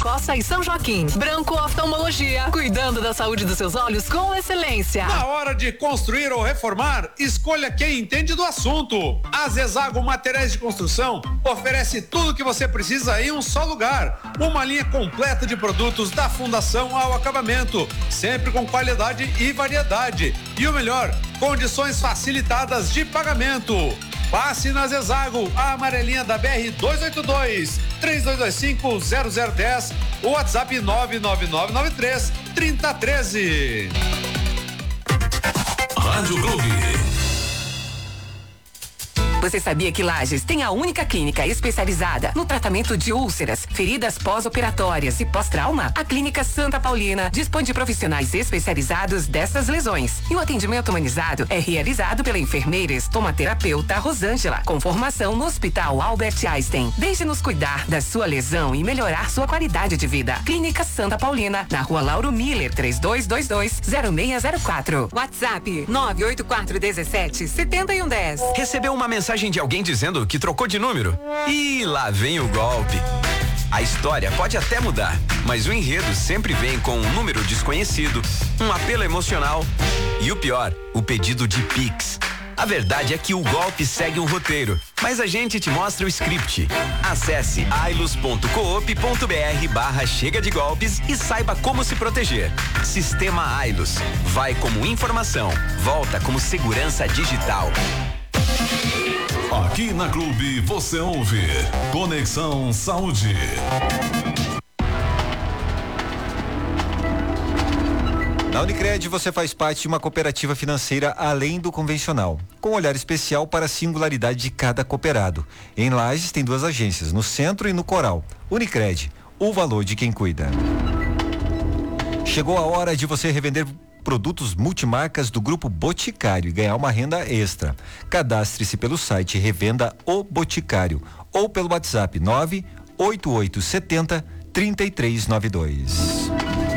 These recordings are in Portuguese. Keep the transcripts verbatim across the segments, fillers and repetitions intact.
Costa e São Joaquim. Branco Oftalmologia, cuidando da saúde dos seus olhos com excelência. Na hora de construir ou reformar, escolha quem entende do assunto. A Zezago Materiais de Construção oferece tudo o que você precisa em um só lugar. Uma linha completa de produtos da fundação ao acabamento, sempre com qualidade e variedade. E o melhor, condições facilitadas de pagamento. Passe na Zezago, a amarelinha da B R duzentos e oitenta e dois, três dois dois cinco, zero zero um zero, o WhatsApp nove nove nove nove três, três zero um três. Rádio Clube. Você sabia que Lages tem a única clínica especializada no tratamento de úlceras, feridas pós-operatórias e pós-trauma? A Clínica Santa Paulina dispõe de profissionais especializados dessas lesões. E o atendimento humanizado é realizado pela enfermeira estomaterapeuta Rosângela, com formação no Hospital Albert Einstein. Deixe-nos cuidar da sua lesão e melhorar sua qualidade de vida. Clínica Santa Paulina, na Rua Lauro Miller, três dois dois dois, zero seis zero quatro. WhatsApp nove oito quatro um sete, sete um um zero. Recebeu uma mensagem de alguém dizendo que trocou de número? E lá vem o golpe. A história pode até mudar, mas o enredo sempre vem com um número desconhecido, um apelo emocional e o pior, o pedido de Pix. A verdade é que o golpe segue um roteiro, mas a gente te mostra o script. Acesse ailos ponto coop ponto br barra chega de golpes e saiba como se proteger. Sistema Ailos. Vai como informação, volta como segurança digital. Aqui na Clube você ouve Conexão Saúde. Na Unicred você faz parte de uma cooperativa financeira além do convencional, com um olhar especial para a singularidade de cada cooperado. Em Lages tem duas agências, no Centro e no Coral. Unicred, o valor de quem cuida. Chegou a hora de você revender produtos multimarcas do Grupo Boticário e ganhar uma renda extra. Cadastre-se pelo site Revenda o Boticário ou pelo WhatsApp nove oito oito sete zero, três três nove dois.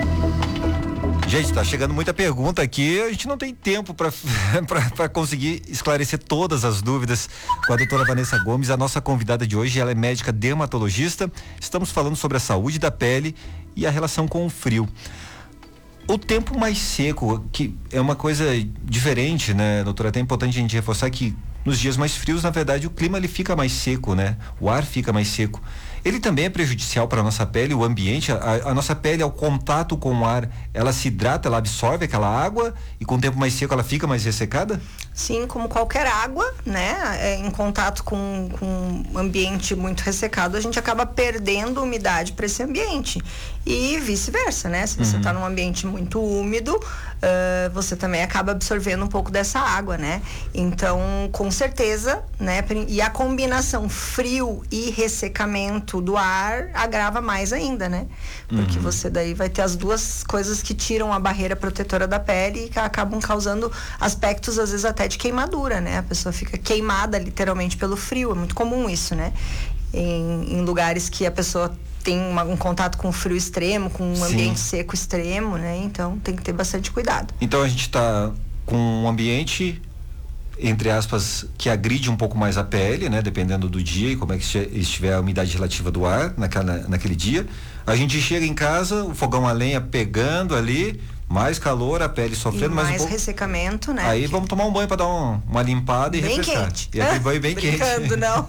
Gente, tá chegando muita pergunta aqui, a gente não tem tempo para conseguir esclarecer todas as dúvidas com a doutora Vanessa Gomes, a nossa convidada de hoje. Ela é médica dermatologista. Estamos falando sobre a saúde da pele e a relação com o frio. O tempo mais seco, que é uma coisa diferente, né, doutora? É até importante a gente reforçar que nos dias mais frios, na verdade, o clima ele fica mais seco, né? O ar fica mais seco. Ele também é prejudicial para a nossa pele, o ambiente, a, a nossa pele ao contato com o ar, ela se hidrata, ela absorve aquela água e com o tempo mais seco ela fica mais ressecada? Sim, como qualquer água, né? É, em contato com, com um ambiente muito ressecado, a gente acaba perdendo umidade para esse ambiente. E vice-versa, né? Se você está uhum. num ambiente muito úmido, uh, você também acaba absorvendo um pouco dessa água, né? Então, com certeza, né? E a combinação frio e ressecamento do ar agrava mais ainda, né? Porque uhum. você daí vai ter as duas coisas que tiram a barreira protetora da pele e que acabam causando aspectos, às vezes, até de queimadura, né? A pessoa fica queimada literalmente pelo frio, é muito comum isso, né? Em, em lugares que a pessoa tem uma, um contato com frio extremo, com um Sim. ambiente seco extremo, né? Então tem que ter bastante cuidado. Então a gente está com um ambiente, entre aspas, que agride um pouco mais a pele, né? Dependendo do dia e como é que estiver a umidade relativa do ar naquela, naquele dia. A gente chega em casa, o fogão a lenha pegando ali, mais calor, a pele sofrendo, e mais mais um pouco... ressecamento, né? Aí vamos tomar um banho para dar um, uma limpada e bem refrescar. Quente. E aquele banho bem quente. Brincando, não.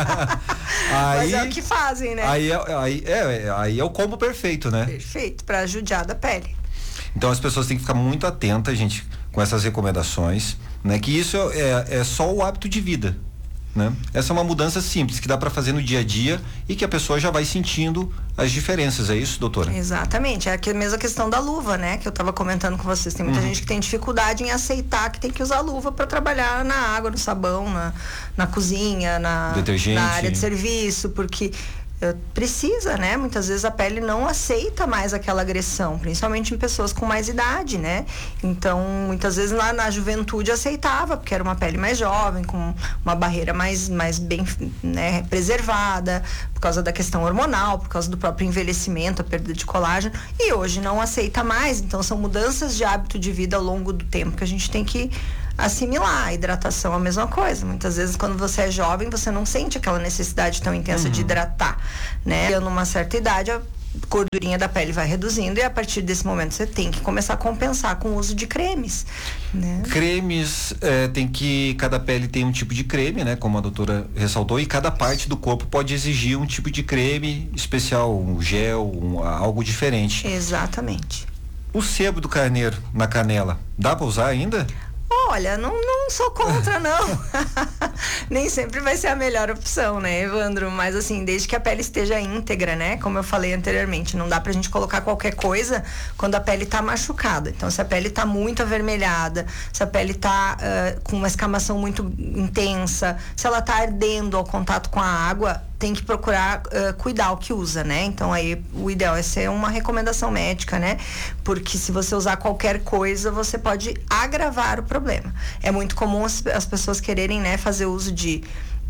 Aí, mas é o que fazem, né? Aí é, aí, é, aí é o combo perfeito, né? Perfeito, para ajudar da pele. Então as pessoas têm que ficar muito atentas, gente, com essas recomendações, né? Que isso é, é só o hábito de vida, né? Essa é uma mudança simples que dá para fazer no dia a dia e que a pessoa já vai sentindo as diferenças, é isso, doutora? Exatamente, é a mesma questão da luva, né? Que eu estava comentando com vocês, tem muita uhum. gente que tem dificuldade em aceitar que tem que usar luva para trabalhar na água, no sabão, na, na cozinha, na, na área de serviço, porque precisa, né? Muitas vezes a pele não aceita mais aquela agressão, principalmente em pessoas com mais idade, né? Então, muitas vezes lá na juventude aceitava, porque era uma pele mais jovem, com uma barreira mais, mais bem, né, preservada, por causa da questão hormonal, por causa do próprio envelhecimento, a perda de colágeno, e hoje não aceita mais. Então, são mudanças de hábito de vida ao longo do tempo que a gente tem que assimilar. A hidratação é a mesma coisa. Muitas vezes, quando você é jovem, você não sente aquela necessidade tão intensa uhum. de hidratar, né? E numa certa idade, a gordurinha da pele vai reduzindo e a partir desse momento você tem que começar a compensar com o uso de cremes, né? Cremes, é, tem que, cada pele tem um tipo de creme, né? Como a doutora ressaltou, e cada parte do corpo pode exigir um tipo de creme especial, um gel, um, algo diferente. Exatamente. O sebo do carneiro na canela, dá para usar ainda? Olha, não, não sou contra, não. Nem sempre vai ser a melhor opção, né, Evandro? Mas assim, desde que a pele esteja íntegra, né? Como eu falei anteriormente, não dá pra gente colocar qualquer coisa quando a pele tá machucada. Então, se a pele tá muito avermelhada, se a pele tá uh, com uma escamação muito intensa, se ela tá ardendo ao contato com a água, tem que procurar uh, cuidar o que usa, né? Então aí o ideal é ser uma recomendação médica, né? Porque se você usar qualquer coisa, você pode agravar o problema. É muito comum as, as pessoas quererem, né, fazer uso de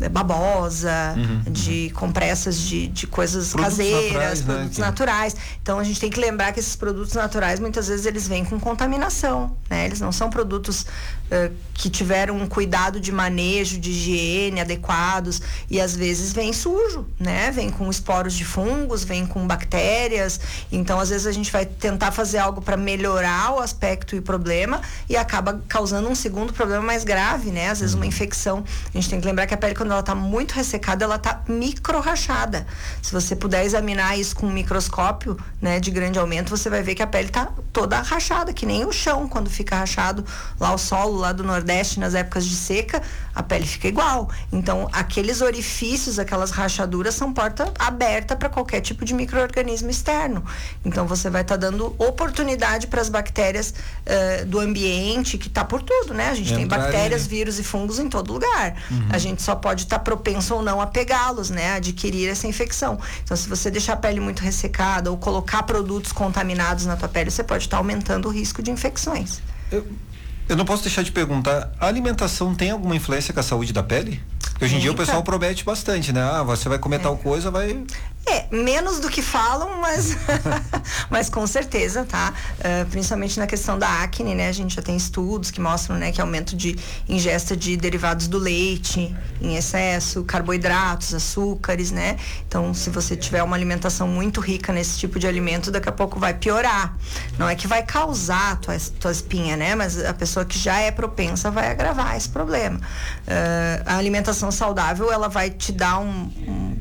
babosa, uhum, de uhum. compressas de, de coisas produtos caseiras, naturais, produtos né? naturais. Então a gente tem que lembrar que esses produtos naturais muitas vezes eles vêm com contaminação, né? Eles não são produtos uh, que tiveram um cuidado de manejo, de higiene adequados e às vezes vem sujo, né? Vem com esporos de fungos, vem com bactérias. Então às vezes a gente vai tentar fazer algo para melhorar o aspecto e o problema e acaba causando um segundo problema mais grave, né? Às vezes uma infecção. A gente tem que lembrar que a pele quando ela tá muito ressecada, ela tá micro-rachada. Se você puder examinar isso com um microscópio, né, de grande aumento, você vai ver que a pele tá toda rachada, que nem o chão quando fica rachado, lá o solo lá do Nordeste nas épocas de seca, a pele fica igual. Então, aqueles orifícios, aquelas rachaduras são porta aberta para qualquer tipo de micro-organismo externo. Então, você vai estar tá dando oportunidade para as bactérias uh, do ambiente, que tá por tudo, né? A gente tem bactérias, vírus e fungos em todo lugar. Uhum. A gente só pode estar tá propenso ou não a pegá-los, né? A adquirir essa infecção. Então, se você deixar a pele muito ressecada ou colocar produtos contaminados na tua pele, você pode estar tá aumentando o risco de infecções. Eu, eu não posso deixar de perguntar, a alimentação tem alguma influência com a saúde da pele? Hoje em dia o pessoal promete bastante, né? Ah, você vai comer é. tal coisa, vai... É, menos do que falam, mas, mas com certeza, tá? Uh, principalmente na questão da acne, né? A gente já tem estudos que mostram, né, que aumento de ingesta de derivados do leite em excesso, carboidratos, açúcares, né? Então, se você tiver uma alimentação muito rica nesse tipo de alimento, daqui a pouco vai piorar. Não é que vai causar a tua, tua espinha, né? Mas a pessoa que já é propensa vai agravar esse problema. Uh, a alimentação saudável, ela vai te dar um... um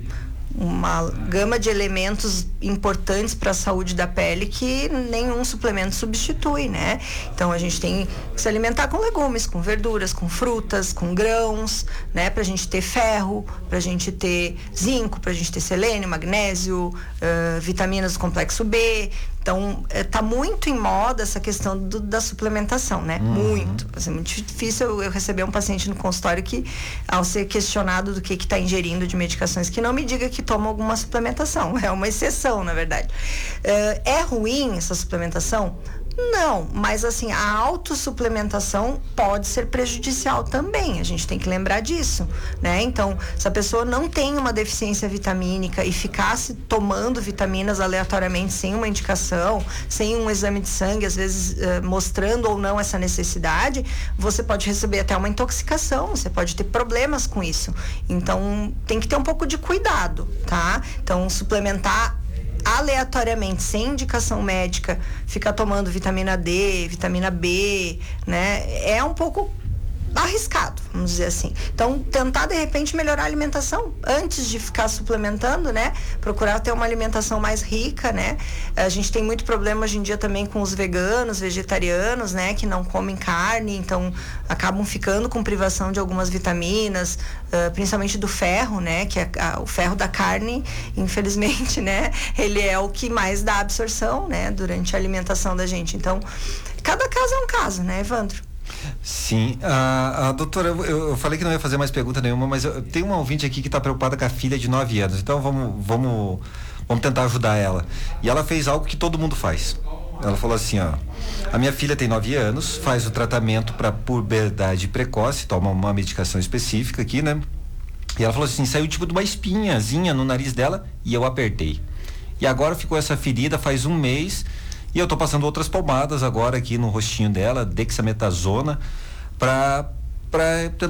uma gama de elementos importantes para a saúde da pele que nenhum suplemento substitui, né? Então a gente tem que se alimentar com legumes, com verduras, com frutas, com grãos, né? Pra gente ter ferro, pra gente ter zinco, pra gente ter selênio, magnésio, uh, vitaminas do complexo B. Então, é, tá muito em moda essa questão do, da suplementação, né? Uhum. Muito. É muito difícil eu, eu receber um paciente no consultório que, ao ser questionado do que que tá ingerindo de medicações, que não me diga que toma alguma suplementação. É uma exceção, na verdade. É, é ruim essa suplementação? Não, mas assim, a autossuplementação pode ser prejudicial também, a gente tem que lembrar disso, né? Então, se a pessoa não tem uma deficiência vitamínica e ficasse tomando vitaminas aleatoriamente sem uma indicação, sem um exame de sangue, às vezes uh, mostrando ou não essa necessidade, você pode receber até uma intoxicação, você pode ter problemas com isso. Então, tem que ter um pouco de cuidado, tá? Então, suplementar aleatoriamente, sem indicação médica, ficar tomando vitamina D, vitamina B, né? É um pouco arriscado, vamos dizer assim. Então, tentar de repente melhorar a alimentação antes de ficar suplementando, né? Procurar ter uma alimentação mais rica, né? A gente tem muito problema hoje em dia também com os veganos, vegetarianos, né? Que não comem carne, então acabam ficando com privação de algumas vitaminas, uh, principalmente do ferro, né? Que é a, o ferro da carne, infelizmente, né? Ele é o que mais dá absorção, né? Durante a alimentação da gente. Então, cada caso é um caso, né, Evandro? Sim, a, a doutora, eu, eu falei que não ia fazer mais pergunta nenhuma, mas eu, eu tenho uma ouvinte aqui que está preocupada com a filha de nove anos, então vamos, vamos, vamos tentar ajudar ela. E ela fez algo que todo mundo faz. Ela falou assim, ó, a minha filha tem nove anos, faz o tratamento para puberdade precoce, toma uma medicação específica aqui, né? E ela falou assim, saiu tipo de uma espinhazinha no nariz dela e eu apertei. E agora ficou essa ferida faz um mês. E eu tô passando outras pomadas agora aqui no rostinho dela, dexametasona, para para tentar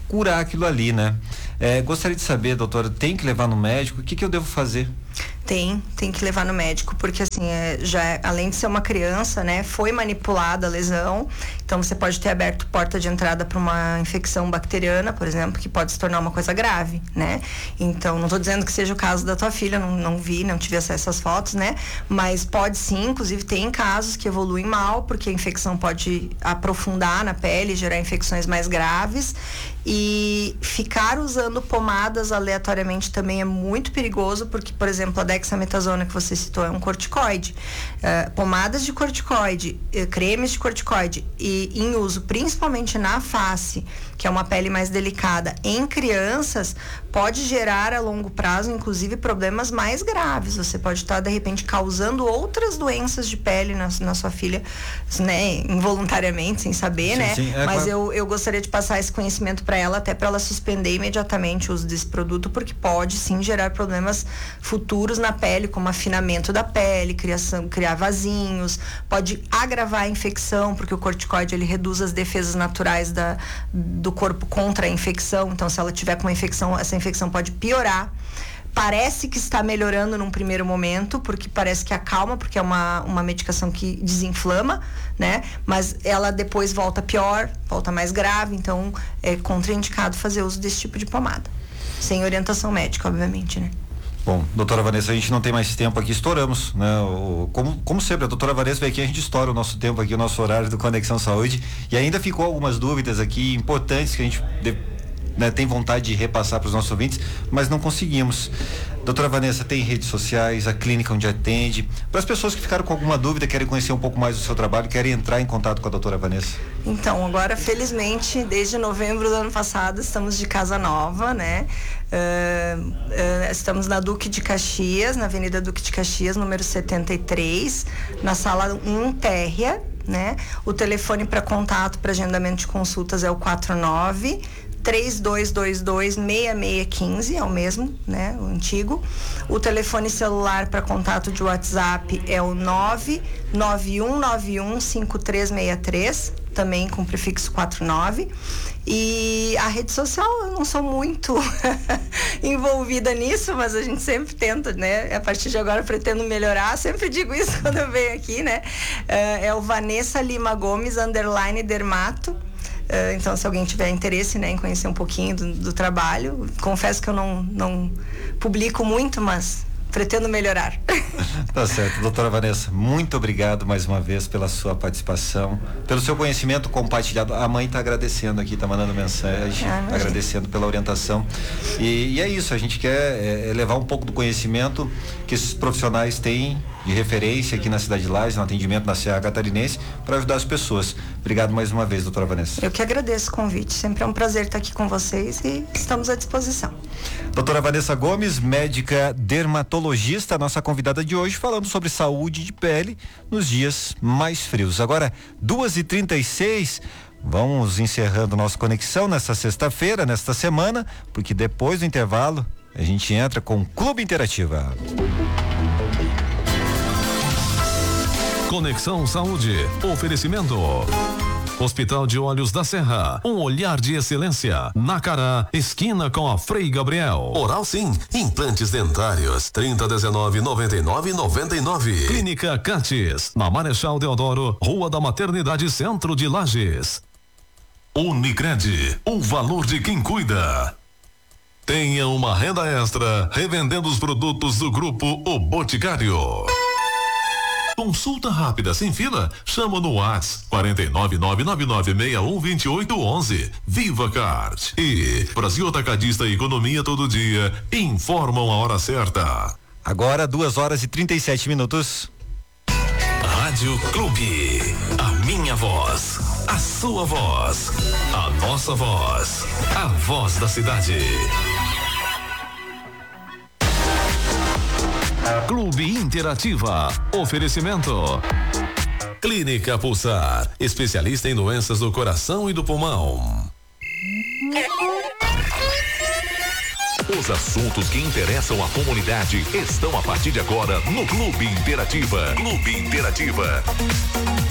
curar aquilo ali, né? É, gostaria de saber, doutora, tem que levar no médico? O que que eu devo fazer? Tem, tem que levar no médico, porque assim, é, já é, além de ser uma criança, né, foi manipulada a lesão, então você pode ter aberto porta de entrada para uma infecção bacteriana, por exemplo, que pode se tornar uma coisa grave, né? Então, não estou dizendo que seja o caso da tua filha, não, não vi, não tive acesso às fotos, né? Mas pode sim, inclusive tem casos que evoluem mal, porque a infecção pode aprofundar na pele, gerar infecções mais graves. E ficar usando pomadas aleatoriamente também é muito perigoso, porque, por exemplo, a dexametasona que você citou é um corticoide. Uh, pomadas de corticoide, uh, cremes de corticoide e em uso principalmente na face, que é uma pele mais delicada, em crianças, pode gerar a longo prazo, inclusive, problemas mais graves. Você pode estar, de repente, causando outras doenças de pele na, na sua filha, né, involuntariamente, sem saber, sim, né? Sim, é, mas eu, eu gostaria de passar esse conhecimento para ela, até para ela suspender imediatamente o uso desse produto, porque pode sim gerar problemas futuros na pele, como afinamento da pele, criação, criar vasinhos, pode agravar a infecção, porque o corticoide ele reduz as defesas naturais da, do corpo contra a infecção. Então, se ela tiver com uma infecção, essa infecção pode piorar. Parece que está melhorando num primeiro momento, porque parece que acalma, porque é uma, uma medicação que desinflama, né? Mas ela depois volta pior, volta mais grave, então é contraindicado fazer uso desse tipo de pomada. Sem orientação médica, obviamente, né? Bom, doutora Vanessa, a gente não tem mais tempo aqui, estouramos, né? O, como, como sempre, a doutora Vanessa vem aqui, a gente estoura o nosso tempo aqui, o nosso horário do Conexão Saúde, e ainda ficou algumas dúvidas aqui importantes que a gente de, né, tem vontade de repassar para os nossos ouvintes, mas não conseguimos. Doutora Vanessa, tem redes sociais, a clínica onde atende, para as pessoas que ficaram com alguma dúvida, querem conhecer um pouco mais do seu trabalho, querem entrar em contato com a doutora Vanessa. Então, agora, felizmente, desde novembro do ano passado, estamos de casa nova, né? Uh, uh, estamos na Duque de Caxias, na Avenida Duque de Caxias, número setenta e três, na sala um térrea, né? O telefone para contato, para agendamento de consultas é o quatro nove três dois dois dois, seis seis um cinco, é o mesmo, né? O antigo. O telefone celular para contato de WhatsApp é o nove nove um nove um cinco três seis três, também com prefixo quatro nove. E a rede social, eu não sou muito envolvida nisso, mas a gente sempre tenta, né? A partir de agora eu pretendo melhorar, sempre digo isso quando eu venho aqui, né? Uh, é o Vanessa Lima Gomes, underline dermato. Uh, então, se alguém tiver interesse, né, em conhecer um pouquinho do, do trabalho, confesso que eu não, não publico muito, mas pretendo melhorar. Tá certo, doutora Vanessa, muito obrigado mais uma vez pela sua participação, pelo seu conhecimento compartilhado. A mãe está agradecendo aqui, está mandando mensagem, ah, agradecendo pela orientação. E, e é isso, a gente quer é, levar um pouco do conhecimento que esses profissionais têm de referência aqui na cidade de Lages, no atendimento na Serra Catarinense, para ajudar as pessoas. Obrigado mais uma vez, doutora Vanessa. Eu que agradeço o convite, sempre é um prazer estar aqui com vocês e estamos à disposição. Doutora Vanessa Gomes, médica dermatologista, nossa convidada de hoje, falando sobre saúde de pele nos dias mais frios. Agora, duas e trinta e seis, vamos encerrando nossa conexão nesta sexta-feira, nesta semana, porque depois do intervalo a gente entra com Clube Interativa. Conexão Saúde, oferecimento Hospital de Olhos da Serra, um olhar de excelência. Nacará, esquina com a Frei Gabriel. Oral Sim, implantes dentários, trinta, dezenove, noventa e nove, noventa e nove. Clínica Cates, na Marechal Deodoro, Rua da Maternidade, Centro de Lages. Unicred, o valor de quem cuida. Tenha uma renda extra revendendo os produtos do Grupo O Boticário. Consulta rápida sem fila? Chama no WhatsApp quatro nove nove nove nove seis um dois oito um um. Viva Card e Brasil Atacadista e Economia Todo Dia informam a hora certa. Agora duas horas e trinta e sete minutos. Rádio Clube, a minha voz, a sua voz, a nossa voz, a voz da cidade. Clube Interativa. Oferecimento. Clínica Pulsar, especialista em doenças do coração e do pulmão. Os assuntos que interessam a comunidade estão a partir de agora no Clube Interativa. Clube Interativa.